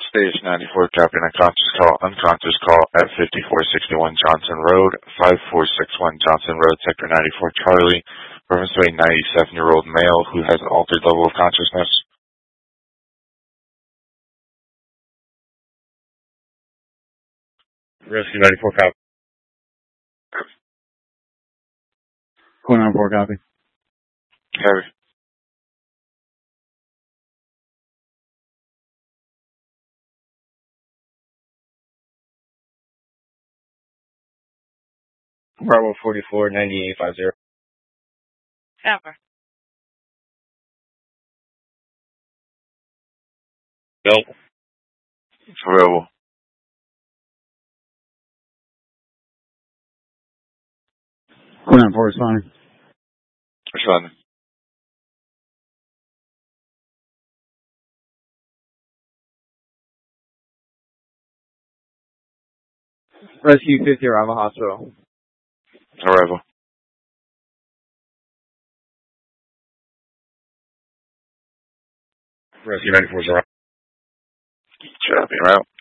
Stage 94, copy unconscious call at 5461 Johnson Road, 5461 Johnson Road, Sector 94 Charlie. Reference to a 97-year-old male who has an altered level of consciousness. Rescue 94, copy. Code 94, copy. Heavy. Bravo 44, 9850. Ever. Nope. Available. Code 94, responding. Responding. Rescue 50, Arrival Hospital. Arrival. Rescue 94 is arrival. Copy, route.